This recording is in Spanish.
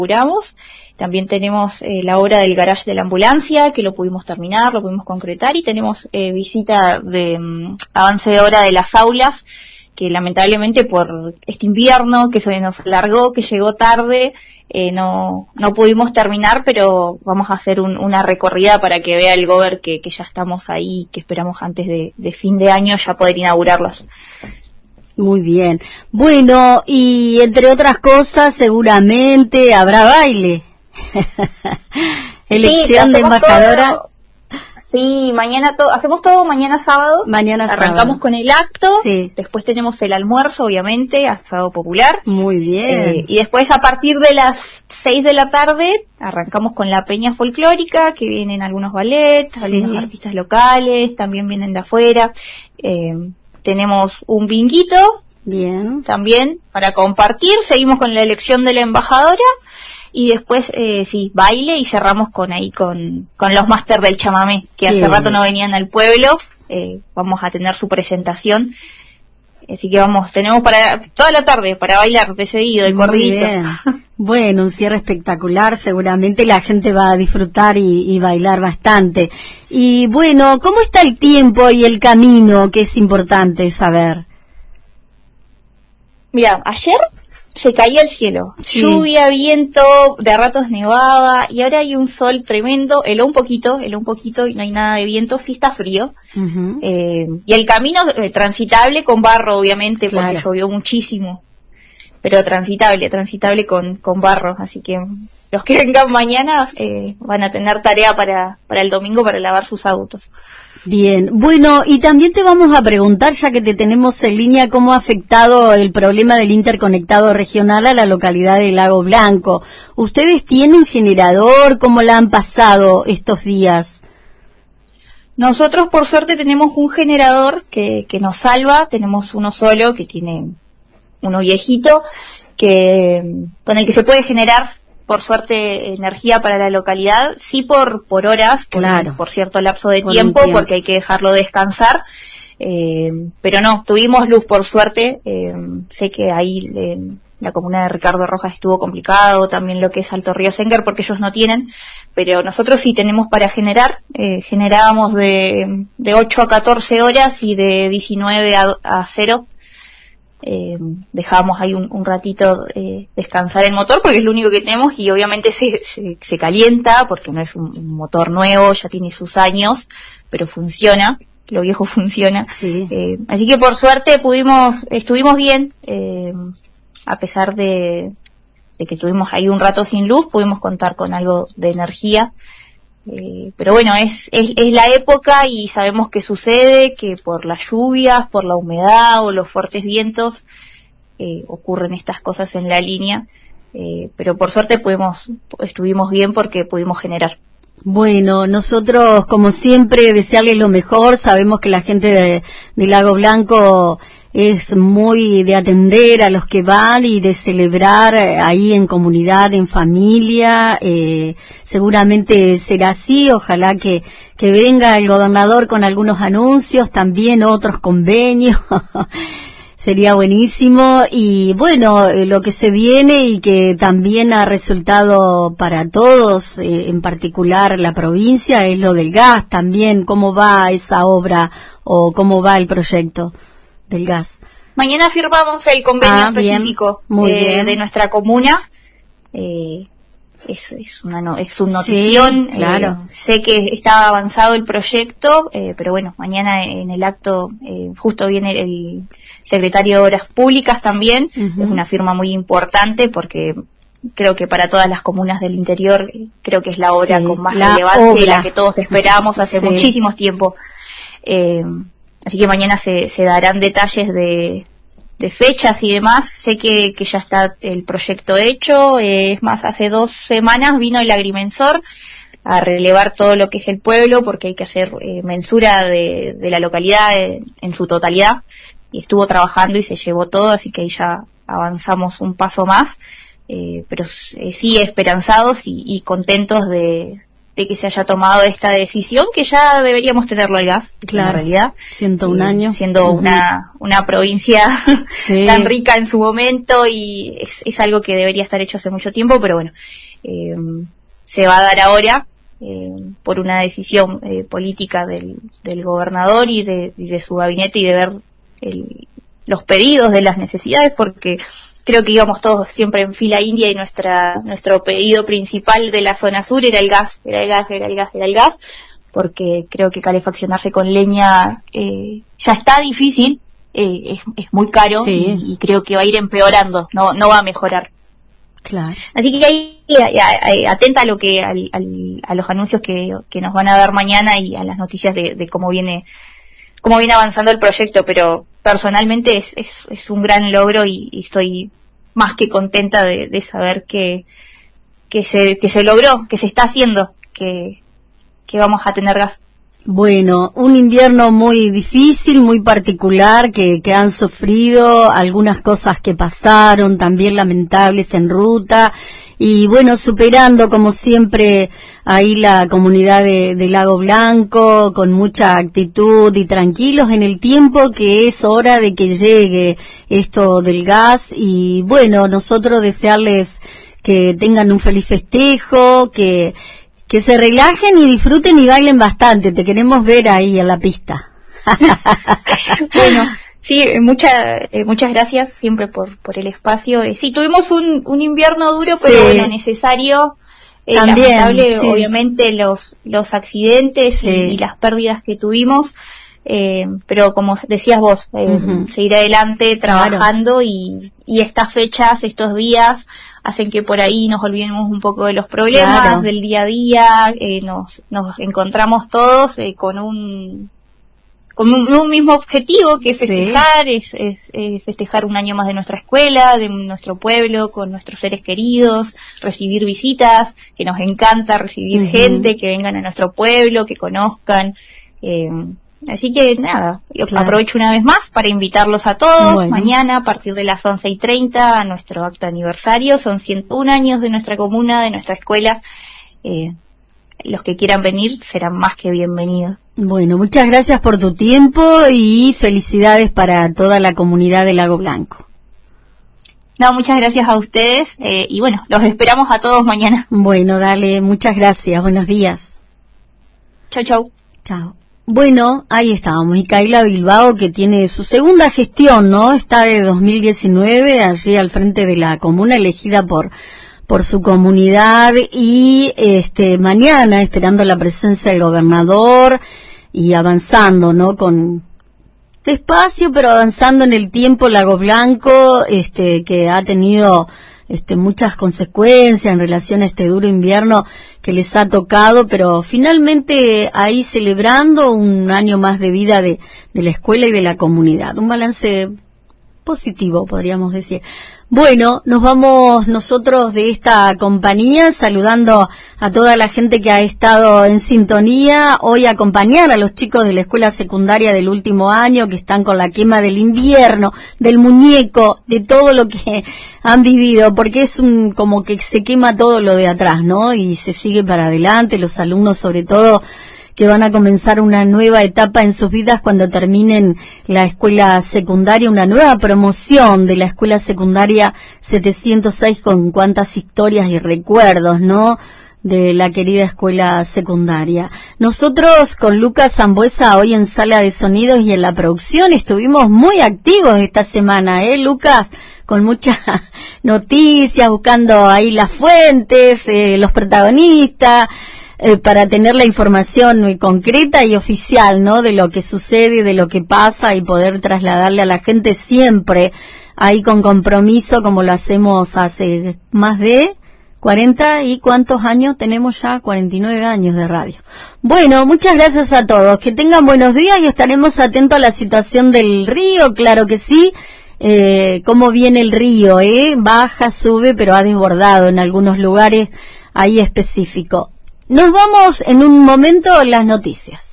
inauguramos. También tenemos la obra del garage de la ambulancia, que lo pudimos terminar, lo pudimos concretar, y tenemos visita de avance de obra de las aulas, que lamentablemente por este invierno que se nos alargó, que llegó tarde, no pudimos terminar, pero vamos a hacer una recorrida para que vea el gober que ya estamos ahí, que esperamos antes de fin de año ya poder inaugurarlas. Muy bien. Bueno, y entre otras cosas, seguramente habrá baile. Elección de embajadora. Todo. Sí, mañana hacemos todo mañana sábado. Arrancamos con el acto, sí. Después tenemos el almuerzo, obviamente, asado popular. Muy bien. Y después a partir de las 6 de la tarde arrancamos con la peña folclórica, que vienen algunos ballets, sí. Algunos artistas locales, también vienen de afuera. Tenemos un binguito. Bien. También para compartir, seguimos con la elección de la embajadora. Y después, baile, y cerramos con los máster del chamamé, que hace rato no venían al pueblo. Vamos a tener su presentación. Así que tenemos para toda la tarde para bailar de seguido, de corridito. Bueno, un cierre espectacular, seguramente la gente va a disfrutar y bailar bastante. Y bueno, ¿cómo está el tiempo y el camino, que es importante saber? Mira, ayer se caía el cielo, sí. Lluvia, viento, de ratos nevaba, y ahora hay un sol tremendo, heló un poquito y no hay nada de viento, sí está frío. Uh-huh. Y el camino transitable con barro, obviamente, porque llovió muchísimo, pero transitable con barro, así que los que vengan mañana van a tener tarea para el domingo para lavar sus autos. Bien, bueno, y también te vamos a preguntar, ya que te tenemos en línea, cómo ha afectado el problema del interconectado regional a la localidad de Lago Blanco. ¿Ustedes tienen generador? ¿Cómo la han pasado estos días? Nosotros, por suerte, tenemos un generador que nos salva. Tenemos uno solo, que tiene uno viejito, con el que se puede generar, por suerte, energía para la localidad, sí por horas, por cierto lapso de tiempo, porque hay que dejarlo descansar, pero no, tuvimos luz por suerte. Sé que ahí en la comuna de Ricardo Rojas estuvo complicado, también lo que es Alto Río Senguer, porque ellos no tienen, pero nosotros sí tenemos para generar. Generábamos de 8 a 14 horas y de 19 a 0. Dejamos ahí un ratito descansar el motor, porque es lo único que tenemos, y obviamente se calienta porque no es un motor nuevo, ya tiene sus años, pero funciona, lo viejo funciona. Sí. Así que por suerte estuvimos bien, a pesar de que tuvimos ahí un rato sin luz, pudimos contar con algo de energía. Pero bueno, es la época, y sabemos que sucede, que por las lluvias, por la humedad o los fuertes vientos ocurren estas cosas en la línea, pero por suerte estuvimos bien porque pudimos generar. Bueno, nosotros, como siempre, desearles lo mejor. Sabemos que la gente de Lago Blanco es muy de atender a los que van y de celebrar ahí en comunidad, en familia. Seguramente será así. Ojalá que venga el gobernador con algunos anuncios, también otros convenios. Sería buenísimo. Y bueno, lo que se viene y que también ha resultado para todos, en particular la provincia, es lo del gas también. ¿Cómo va esa obra o cómo va el proyecto del gas? Mañana firmamos el convenio específico de nuestra comuna. Es una notición. Sí, claro. Sé que está avanzado el proyecto, pero bueno, mañana en el acto justo viene el secretario de Obras Públicas también. Uh-huh. Es una firma muy importante porque creo que para todas las comunas del interior creo que es la obra con más relevancia, la que todos esperamos hace muchísimo tiempo. Así que mañana se darán detalles de fechas y demás. Sé que ya está el proyecto hecho. Es más, hace 2 semanas vino el agrimensor a relevar todo lo que es el pueblo, porque hay que hacer mensura de la localidad en su totalidad, y estuvo trabajando y se llevó todo, así que ahí ya avanzamos un paso más, pero sí esperanzados y contentos de que se haya tomado esta decisión, que ya deberíamos tenerlo el gas, claro, en realidad. 101 años. Siendo una provincia sí, tan rica en su momento, y es algo que debería estar hecho hace mucho tiempo, pero bueno, se va a dar ahora por una decisión política del gobernador y de su gabinete, y de ver los pedidos de las necesidades, porque creo que íbamos todos siempre en fila india, y nuestro pedido principal de la zona sur era el gas, porque creo que calefaccionarse con leña ya está difícil, es muy caro, sí, y creo que va a ir empeorando, no va a mejorar. Claro. Así que ahí atenta a lo que a los anuncios que nos van a dar mañana, y a las noticias de cómo viene avanzando el proyecto, pero personalmente es un gran logro, y estoy más que contenta de saber que se logró, que se está haciendo, que vamos a tener gas. Bueno, un invierno muy difícil, muy particular, que han sufrido algunas cosas que pasaron, también lamentables en ruta, y bueno, superando como siempre ahí la comunidad de Lago Blanco, con mucha actitud y tranquilos en el tiempo que es hora de que llegue esto del gas. Y bueno, nosotros desearles que tengan un feliz festejo, que se relajen y disfruten y bailen bastante. Te queremos ver ahí en la pista. Bueno, sí, muchas gracias siempre por el espacio. Sí, tuvimos un invierno duro, pero sí, bueno, necesario. También, lamentable, sí, obviamente, los accidentes, sí, y las pérdidas que tuvimos. Pero como decías vos, seguir adelante trabajando, claro, y estas fechas, estos días, hacen que por ahí nos olvidemos un poco de los problemas, claro, del día a día. Nos encontramos todos con un mismo objetivo, que es festejar, sí, es festejar un año más de nuestra escuela, de nuestro pueblo, con nuestros seres queridos, recibir visitas, que nos encanta recibir gente, que vengan a nuestro pueblo, que conozcan. Así que nada, claro, aprovecho una vez más para invitarlos a todos. Bueno, mañana a partir de las 11:30 a nuestro acto aniversario. Son 101 años de nuestra comuna, de nuestra escuela. Los que quieran venir serán más que bienvenidos. Bueno, muchas gracias por tu tiempo y felicidades para toda la comunidad de Lago Blanco. No, muchas gracias a ustedes, y bueno, los esperamos a todos mañana. Bueno, dale, muchas gracias, buenos días. Chau, chau. Chao. Bueno, ahí estábamos, Micaela Bilbao, que tiene su segunda gestión, ¿no? Está de 2019, allí al frente de la comuna, elegida por su comunidad, y mañana esperando la presencia del gobernador y avanzando, ¿no? Con despacio, pero avanzando en el tiempo, Lago Blanco, que ha tenido muchas consecuencias en relación a este duro invierno que les ha tocado, pero finalmente ahí celebrando un año más de vida de la escuela y de la comunidad. Un balance positivo, podríamos decir. Bueno, nos vamos nosotros de esta compañía saludando a toda la gente que ha estado en sintonía. Hoy acompañar a los chicos de la escuela secundaria del último año, que están con la quema del invierno, del muñeco, de todo lo que han vivido, porque es como que se quema todo lo de atrás, ¿no? Y se sigue para adelante, los alumnos sobre todo, que van a comenzar una nueva etapa en sus vidas cuando terminen la escuela secundaria, una nueva promoción de la escuela secundaria 706, con cuántas historias y recuerdos, ¿no?, de la querida escuela secundaria. Nosotros con Lucas Zambuesa hoy en Sala de Sonidos y en la producción estuvimos muy activos esta semana, Lucas, con muchas noticias, buscando ahí las fuentes, los protagonistas, para tener la información concreta y oficial, ¿no?, de lo que sucede, de lo que pasa, y poder trasladarle a la gente siempre ahí con compromiso, como lo hacemos hace más de 40 y ¿cuántos años? Tenemos ya 49 años de radio. Bueno, muchas gracias a todos, que tengan buenos días, y estaremos atentos a la situación del río, claro que sí. Cómo viene el río, baja, sube, pero ha desbordado en algunos lugares ahí específicos. Nos vamos en un momento a las noticias.